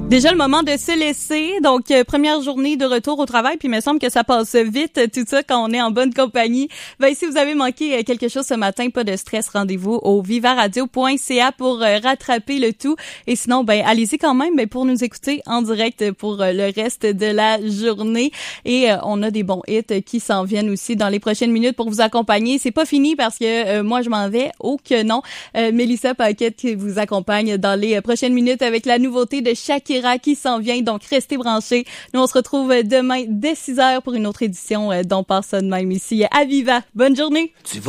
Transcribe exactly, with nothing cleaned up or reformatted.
Déjà le moment de se laisser, donc euh, première journée de retour au travail, puis il me semble que ça passe vite tout ça quand on est en bonne compagnie. Ben si vous avez manqué euh, quelque chose ce matin, pas de stress, rendez-vous au viva radio point c a pour euh, rattraper le tout. Et sinon, ben allez-y quand même ben, pour nous écouter en direct pour euh, le reste de la journée. Et euh, on a des bons hits qui s'en viennent aussi dans les prochaines minutes pour vous accompagner. C'est pas fini parce que euh, moi je m'en vais, oh que non. Euh, Mélissa Paquette qui vous accompagne dans les euh, prochaines minutes avec la nouveauté de Shakira qui s'en vient, donc restez branchés. Nous, on se retrouve demain dès six heures pour une autre édition d'On part ça de même ici à Viva. Bonne journée!